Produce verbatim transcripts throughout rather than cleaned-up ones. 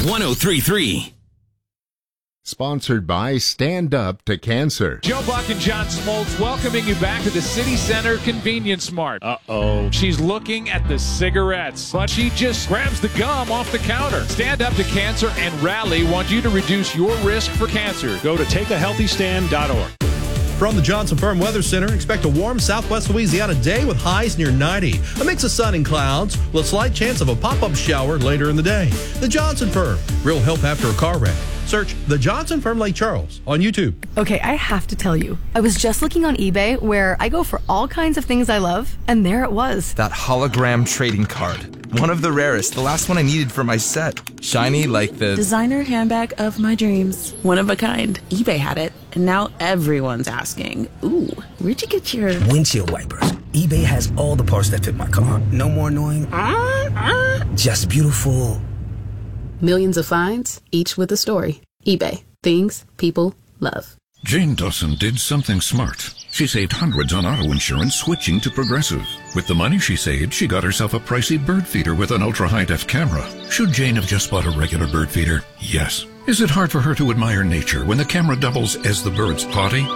one oh three point three. Sponsored by Stand Up to Cancer. Joe Buck and John Smoltz welcoming you back to the City Center Convenience Mart. Uh-oh. She's looking at the cigarettes, but she just grabs the gum off the counter. Stand Up to Cancer and Rally want you to reduce your risk for cancer. Go to take a healthy stand dot org. From the Johnson Firm Weather Center, expect a warm southwest Louisiana day with highs near ninety. A mix of sun and clouds with a slight chance of a pop-up shower later in the day. The Johnson Firm, real help after a car wreck. Search The Johnson Firm Lake Charles on YouTube. Okay, I have to tell you, I was just looking on eBay where I go for all kinds of things I love, and there it was. That hologram trading card. One of the rarest, the last one I needed for my set. Shiny like the... designer handbag of my dreams. One of a kind. eBay had it, and now everyone's asking, ooh, where'd you get your... windshield wipers. eBay has all the parts that fit my car. No more annoying. Uh, uh. Just beautiful. Millions of finds, each with a story. eBay. Things people love. Jane Dawson did something smart. She saved hundreds on auto insurance switching to Progressive. With the money she saved, she got herself a pricey bird feeder with an ultra-high-def camera. Should Jane have just bought a regular bird feeder? Yes. Is it hard for her to admire nature when the camera doubles as the bird's potty?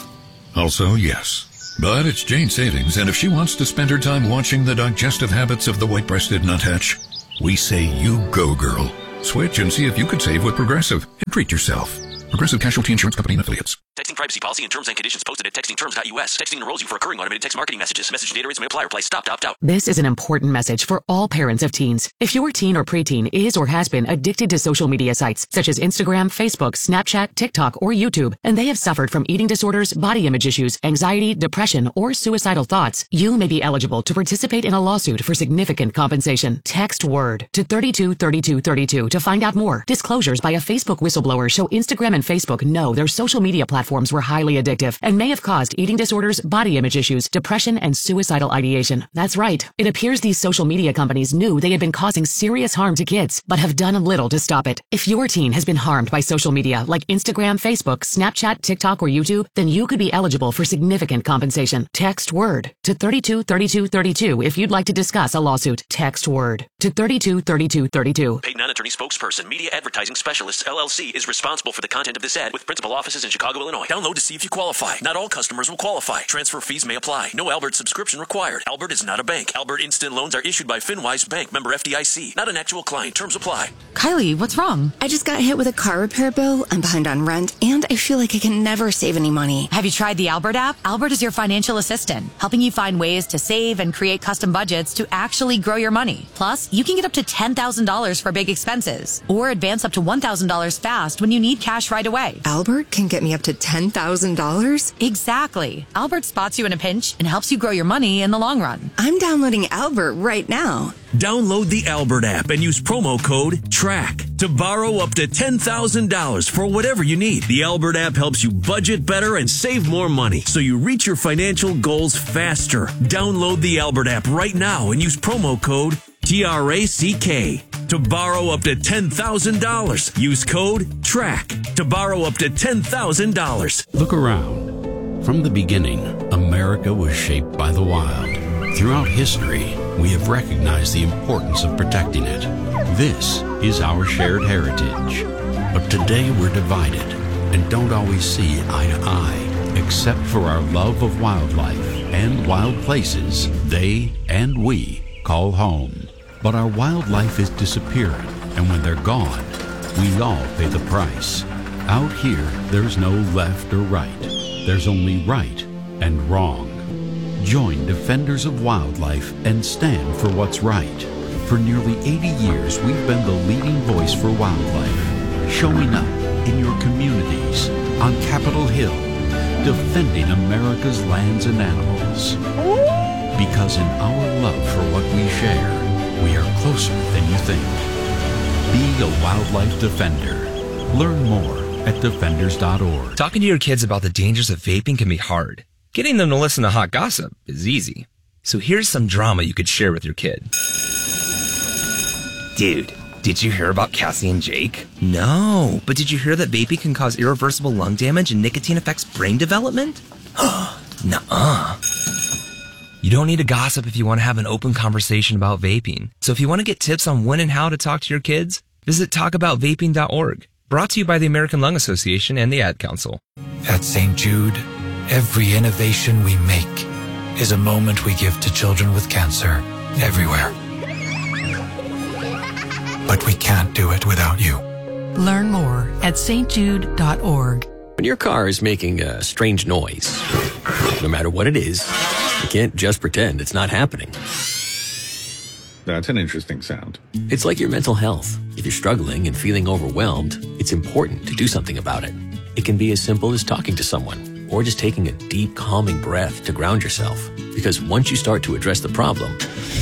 Also, yes. But it's Jane's savings, and if she wants to spend her time watching the digestive habits of the white-breasted nuthatch, we say you go, girl. Switch and see if you could save with Progressive and treat yourself. Progressive Casualty Insurance Company and Affiliates. Texting privacy policy and terms and conditions posted at texting terms dot U S. Texting enrolls you for recurring automated text marketing messages. Message data rates may apply. Reply stop to opt out. This is an important message for all parents of teens. If your teen or preteen is or has been addicted to social media sites such as Instagram, Facebook, Snapchat, TikTok, or YouTube, and they have suffered from eating disorders, body image issues, anxiety, depression, or suicidal thoughts, you may be eligible to participate in a lawsuit for significant compensation. Text WORD to thirty-two thirty-two thirty-two to find out more. Disclosures by a Facebook whistleblower show Instagram and Facebook know their social media platforms were highly addictive and may have caused eating disorders, body image issues, depression, and suicidal ideation. That's right. It appears these social media companies knew they had been causing serious harm to kids, but have done little to stop it. If your teen has been harmed by social media like Instagram, Facebook, Snapchat, TikTok, or YouTube, then you could be eligible for significant compensation. Text WORD to thirty-two thirty-two thirty-two if you'd like to discuss a lawsuit. Text WORD to thirty-two thirty-two thirty-two. Paid non-attorney spokesperson, Media Advertising Specialists, L L C, is responsible for the content of this ad with principal offices in Chicago, Illinois. Download to see if you qualify. Not all customers will qualify. Transfer fees may apply. No Albert subscription required. Albert is not a bank. Albert Instant Loans are issued by FinWise Bank, member F D I C. Not an actual client. Terms apply. Kylie, what's wrong? I just got hit with a car repair bill. I'm behind on rent, and I feel like I can never save any money. Have you tried the Albert app? Albert is your financial assistant, helping you find ways to save and create custom budgets to actually grow your money. Plus, you can get up to ten thousand dollars for big expenses, or advance up to one thousand dollars fast when you need cash right away. Albert can get me up to ten thousand dollars? Exactly. Albert spots you in a pinch and helps you grow your money in the long run. I'm downloading Albert right now. Download the Albert app and use promo code TRACK to borrow up to ten thousand dollars for whatever you need. The Albert app helps you budget better and save more money so you reach your financial goals faster. Download the Albert app right now and use promo code T R A C K to borrow up to ten thousand dollars. Use code TRACK to borrow up to ten thousand dollars. Look around. From the beginning, America was shaped by the wild. Throughout history, we have recognized the importance of protecting it. This is our shared heritage. But today we're divided and don't always see eye to eye, except for our love of wildlife and wild places they and we call home. But our wildlife is disappearing, and when they're gone, we all pay the price. Out here, there's no left or right. There's only right and wrong. Join Defenders of Wildlife and stand for what's right. For nearly eighty years, we've been the leading voice for wildlife, showing up in your communities, on Capitol Hill, defending America's lands and animals. Because in our love for what we share, we are closer than you think. Be a wildlife defender. Learn more at defenders dot org. Talking to your kids about the dangers of vaping can be hard. Getting them to listen to hot gossip is easy. So here's some drama you could share with your kid. Dude, did you hear about Cassie and Jake? No, but did you hear that vaping can cause irreversible lung damage and nicotine affects brain development? Nuh-uh. You don't need to gossip if you want to have an open conversation about vaping. So if you want to get tips on when and how to talk to your kids, Visit talk about vaping dot org. Brought to you by the American Lung Association and the Ad Council. At Saint Jude, every innovation we make is a moment we give to children with cancer everywhere. But we can't do it without you. Learn more at s t jude dot org. When your car is making a strange noise, no matter what it is, you can't just pretend it's not happening. That's an interesting sound. It's like your mental health. If you're struggling and feeling overwhelmed, it's important to do something about it. It can be as simple as talking to someone or just taking a deep, calming breath to ground yourself. Because once you start to address the problem,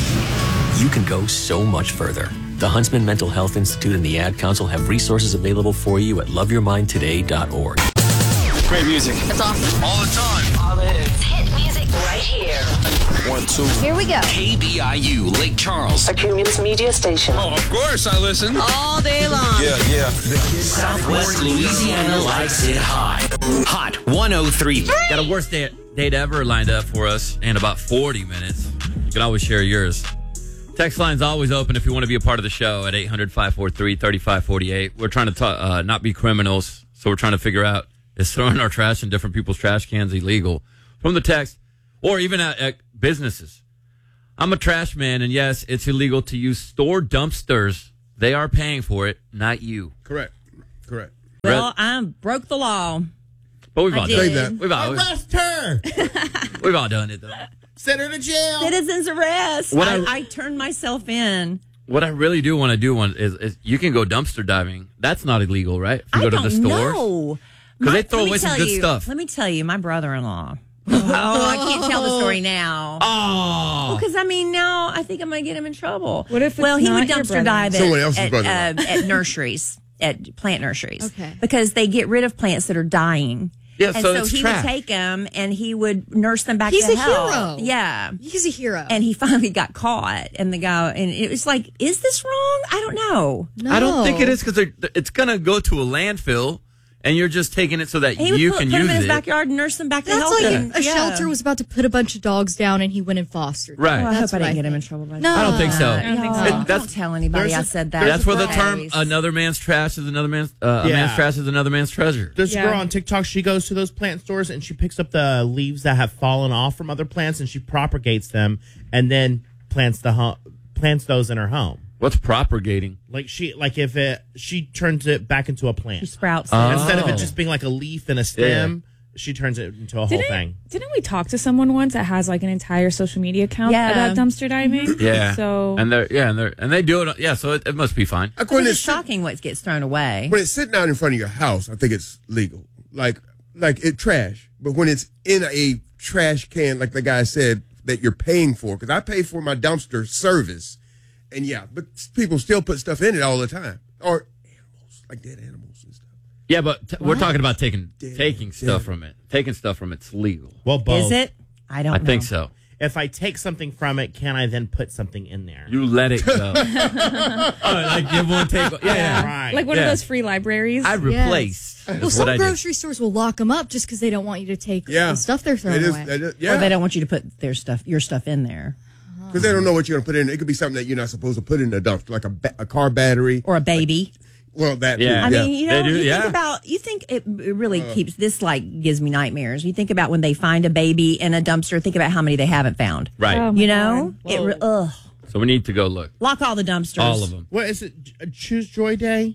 you can go so much further. The Huntsman Mental Health Institute and the Ad Council have resources available for you at love your mind today dot org. Great music. That's awesome. All the time. All the hits. Hit music right here. One, two. Here we go. K B I U, Lake Charles. A Cumulus Media Station. Oh, of course I listen. All day long. Yeah, yeah. Southwest Louisiana likes it hot. Hot one oh three. Got a worst day, date ever lined up for us in about forty minutes. You can always share yours. Text line's always open if you want to be a part of the show at eight hundred, five four three, three five four eight. We're trying to ta- uh, not be criminals, so we're trying to figure out, is throwing our trash in different people's trash cans illegal? From the text, or even at, at businesses. I'm a trash man, and yes, it's illegal to use store dumpsters. They are paying for it, not you. Correct. Correct. Well, I broke the law. But we've I all did. done it. We've all, Arrest her. we've all done it, though. Send her to jail. Citizens arrest. What I, I- I turned myself in. What I really do want to do one is, is you can go dumpster diving. That's not illegal, right? If you I go don't to the store. know. Because they My- throw let me away some tell good you- stuff. Let me tell you, my brother-in-law. Oh, I can't tell the story now. Oh. Because, I mean, now I think I'm going to get him in trouble. What if it's Well, he not would your dumpster brother? dive Someone at, else's at, brother-in-law. uh, at nurseries, at plant nurseries. Okay. Because they get rid of plants that are dying. Yeah, and so so it's he trash. would take them and he would nurse them back He's to a health. hero. Yeah. He's a hero. And he finally got caught. And the guy, and it was like, is this wrong? I don't know. No. I don't think it is because it's going to go to a landfill, and you're just taking it so that He would you put, can put use them in his it. backyard and nurse them back to That's health. like and- a yeah. shelter was about to put a bunch of dogs down, and he went and fostered them. Right. Oh, I That's hope I what didn't get him in think. trouble. By No. that. I don't think so. I don't think so. No, It- that's- don't tell anybody There's I a- said that. That's where the Please. term "another man's trash is another man's uh, a Yeah. man's trash is another man's treasure." There's Yeah. a girl on TikTok. She goes to those plant stores and she picks up the leaves that have fallen off from other plants and she propagates them and then plants the home, plants those in her home. What's propagating? Like she, like if it, she turns it back into a plant. She sprouts. Oh. Instead of it just being like a leaf and a stem, she turns it into a whole Didn't, thing. didn't we talk to someone once that has like an entire social media account Yeah. about dumpster diving? Yeah. So and they're yeah, and they are and they do it. Yeah, so it, it must be fine. It's When it's, shocking what gets thrown away. when it's sitting out in front of your house, I think it's legal. Like, like it trash. But when it's in a trash can, like the guy said, that you're paying for, because I pay for my dumpster service, and yeah, but people still put stuff in it all the time, or animals, like dead animals and stuff. Yeah, but t- we're talking about taking taking stuff from it. Taking stuff from it's legal. Well, both. Is it? I don't I know. think so. If I take something from it, can I then put something in there? You let it go. oh, like give one, take one. Yeah, yeah. Right. like one Yeah. of those free libraries. I replace. Well, That's some what I do. grocery stores will lock them up just because they don't want you to take Yeah. the stuff they're throwing It is, away. it is- Or yeah, they don't want you to put their stuff, your stuff in there. because they don't know what you're gonna put in. It could be something that you're not supposed to put in the dumpster, like a, ba- a car battery Or a baby. Well, that too, Yeah. I mean, you know, They do, you yeah. think about, you think it, it really keeps this, like, gives me nightmares. You think about when they find a baby in a dumpster, think about how many they haven't found. Right. Oh, my You know? God. It, re- ugh. So we need to go look. Lock all the dumpsters. All of them. What is it? J- Choose Joy Day?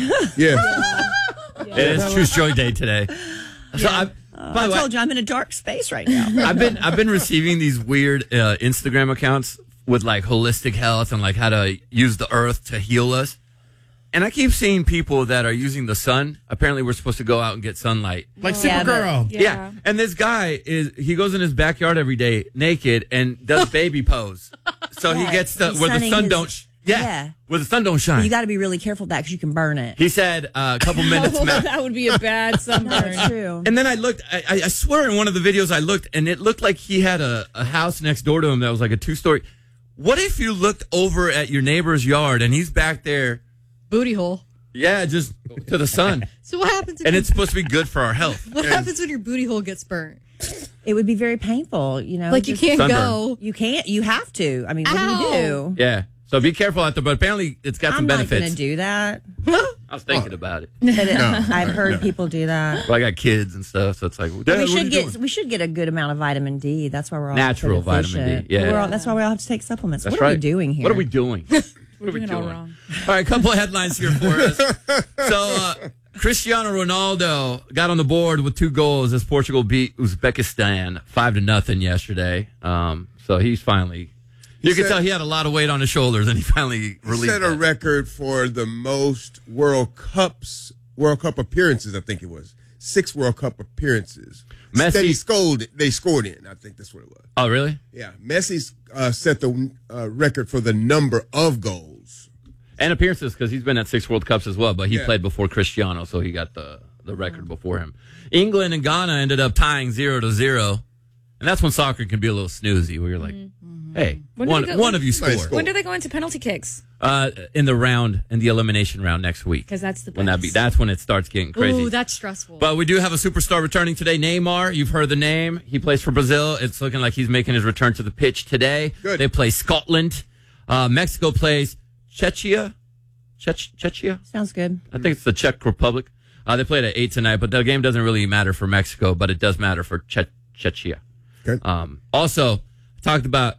yeah. It is Choose Joy Day today. So I, Uh, by I the way, told you I'm in a dark space right now. I've been I've been receiving these weird uh, Instagram accounts with like holistic health and like how to use the earth to heal us. And I keep seeing people that are using the sun. Apparently, we're supposed to go out and get sunlight. Like Yeah, but- Supergirl. Yeah. Yeah. And this guy is he goes in his backyard every day naked and does baby pose. So he Yeah, gets the he's where the sunning sun his- don't sh- yeah, Yeah. where the sun don't shine. You got to be really careful of that because you can burn it. He said uh, a couple minutes. Oh, ma- that would be a bad sunburn. That's true. And then I looked, I, I I swear in one of the videos I looked, and it looked like he had a, a house next door to him that was like a two story. What if you looked over at your neighbor's yard and he's back there? Booty hole. Yeah, just to the sun. So what happens? If And you- it's supposed to be good for our health. what happens when your booty hole gets burnt? It would be very painful, you know. Like you just- can't Sunburn. go. You can't. You have to. I mean, what Ow. do you do? Yeah. So be careful out there. But apparently, it's got some I'm benefits. not going to do that. I was thinking about it. But it- I've heard people do that. Well, I got kids and stuff, so it's like, But Dad, we what are should you get doing? we should get a good amount of vitamin D. That's why we're all Natural so vitamin deficient. D, yeah. We're all, that's why we all have to take supplements. That's what are right. we doing here? What are we doing? What are we doing? All, all right, a couple of headlines here for us. So, uh, Cristiano Ronaldo got on the board with two goals as Portugal beat Uzbekistan five to nothing yesterday. Um, so he's finally. You He can said- tell he had a lot of weight on his shoulders, and he finally He released set a that. record for the most World Cups, World Cup appearances. I think it was six World Cup appearances. Messi- That he scored, they scored in. I think that's what it was. Oh, really? Yeah, Messi uh, set the uh, record for the number of goals. And appearances, because he's been at six World Cups as well, but he Yeah. played before Cristiano, so he got the, the record before him. England and Ghana ended up tying zero to zero, and that's when soccer can be a little snoozy, where you're like, hey, When do one, they go- one of you score. When do they go into penalty kicks? Uh, in the round, in the elimination round next week. Because that's the When that be, best. that's when it starts getting crazy. Ooh, that's stressful. But we do have a superstar returning today, Neymar. You've heard the name. He plays for Brazil. It's looking like he's making his return to the pitch today. Good. They play Scotland. Uh, Mexico plays Czechia. Czech- Czechia? Sounds good. I think it's the Czech Republic. Uh, they played at eight tonight, but the game doesn't really matter for Mexico, but it does matter for che- Czechia. Okay. Um, also, talked about,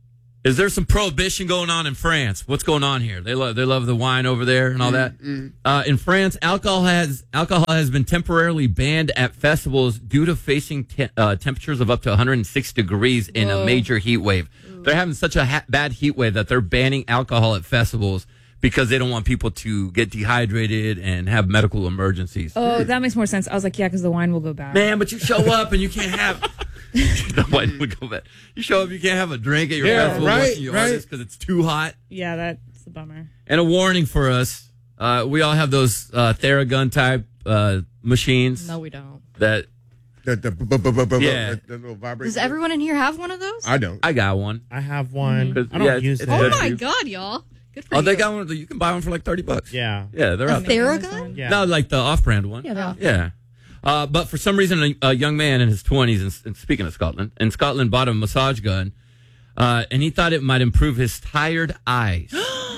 is there some prohibition going on in France? What's going on here? They love they love the wine over there and all that. Uh, in France, alcohol has alcohol has been temporarily banned at festivals due to facing te- uh, temperatures of up to one hundred six degrees in Whoa. a major heat wave. They're having such a ha- bad heat wave that they're banning alcohol at festivals because they don't want people to get dehydrated and have medical emergencies. Oh, that makes more sense. I was like, yeah, because the wine will go bad. Man, but you show up and you can't have. The wine would go bad. You show up, you can't have a drink at your Yeah, festival right, watching your right. artists because it's too hot. Yeah, that's a bummer. And a warning for us: uh, we all have those uh, Theragun type uh, machines. No, we don't. That The, the, bu- bu- bu- bu- Yeah. the, the little vibrator. Does everyone in here have one of those? I don't. I got one. I have one. Mhm. I don't Yeah, use it's- it. Oh it's- my you- god, y'all! Good for Oh, you. they got one. You can buy one for like thirty bucks. Yeah. Yeah, they're a out there. Theragun. Yeah. No, like the off-brand one. Yeah, they're off. Yeah. Uh, but for some reason, a, a young man in his twenties, and, and speaking of Scotland, in Scotland bought a massage gun, uh, and he thought it might improve his tired eyes.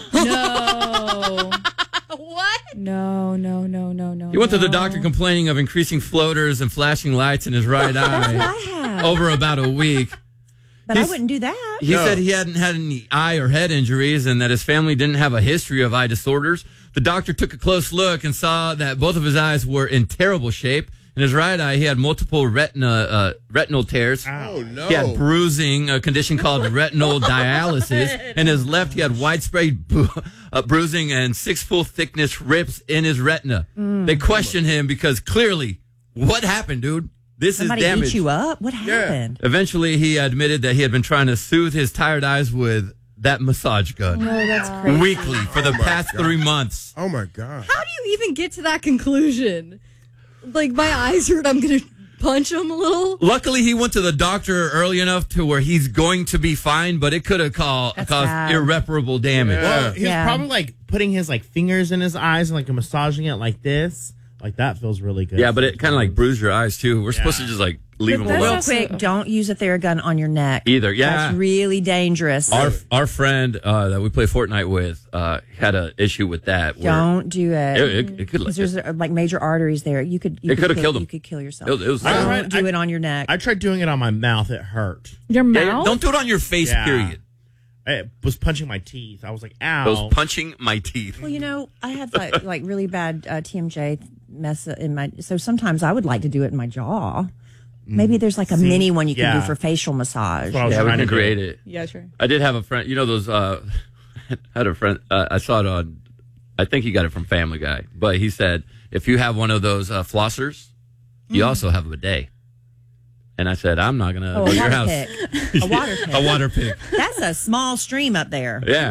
No. What? No, no, no, no, no. He went to the no. doctor complaining of increasing floaters and flashing lights in his right That's what I eye have. over about a week. But I He's- wouldn't do that. He No. said he hadn't had any eye or head injuries and that his family didn't have a history of eye disorders. The doctor took a close look and saw that both of his eyes were in terrible shape. In his right eye, he had multiple retina uh, retinal tears. Oh, no. He had bruising, a condition called retinal dialysis. In his left, he had widespread bu- uh, bruising and six full thickness rips in his retina. Mm. They questioned him because clearly, what happened, dude? This Somebody is damage. beat you up? What happened? Eventually, he admitted that he had been trying to soothe his tired eyes with that massage gun No, that's crazy. weekly for the Oh, my past God. three months. Oh, my God. How do you even get to that conclusion? Like my eyes hurt. I'm gonna punch them a little. Luckily, he went to the doctor early enough to where he's going to be fine, but it could have caused That's caused bad. irreparable damage. Well, he was Yeah. probably like putting his like fingers in his eyes and like massaging it like this. Like that feels really good. Yeah, but it kind of like bruised your eyes too. We're supposed to Yeah. just like leave them But that's alone. Real also- quick, don't use a Theragun on your neck. Either, yeah. That's really dangerous. Our our friend uh, that we play Fortnite with uh, had an issue with that. where Don't do it. It, it, it could. 'Cause there's uh, like major arteries there. You could. You It could coulda kill- killed him. You could kill yourself. It was- it was- Don't I tried- do I- it on your neck. I tried doing it on my mouth. It hurt. Your Yeah, mouth? don't do it on your face. Yeah. Period. I was punching my teeth. I was like, ow. I was punching my teeth. Well, you know, I have like, like really bad uh, T M J mess in my. So sometimes I would like to do it in my jaw. Maybe there's like a See, mini one you can yeah. do for facial massage. That's what I was Yeah, we trying can to do. create it. Yeah, sure. I did have a friend. You know those. Uh, I had a friend. Uh, I saw it on. I think he got it from Family Guy, but he said if you have one of those uh, flossers, you Mm. also have a bidet. And I said, I'm not gonna Oh, go a to your water house. pick. A water pick. A water pick. That's a small stream up there. Yeah,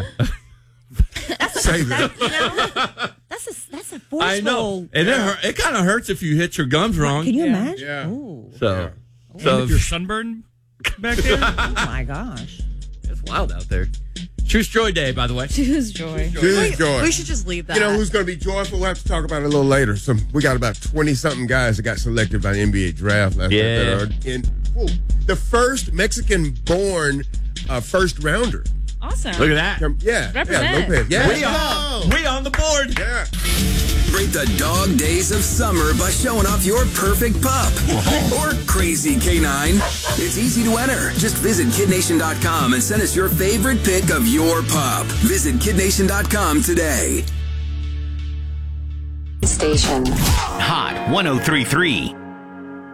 Save it. You know, that's a that's a forceful. I know. And it hurt, it kind of hurts if you hit your gums wrong. Can you Yeah. imagine? Yeah. Ooh, So, so If you're sunburned back there. oh my gosh. it's wild out there. Choose Joy Day, by the way. Choose joy. Choose joy. We should just leave that. You know who's going to be joyful? We'll have to talk about it a little later. Some we got about twenty something guys that got selected by the N B A draft last night Yeah. that are in ooh, the first Mexican born uh, first rounder. Awesome. Look at that. Yeah. Represent. Yeah, Lopez. Yeah. We on, we on the board. Yeah. Celebrate the dog days of summer by showing off your perfect pup or crazy canine. It's easy to enter. Just visit kid nation dot com and send us your favorite pic of your pup. Visit kid nation dot com today. Station. Hot one oh three point three.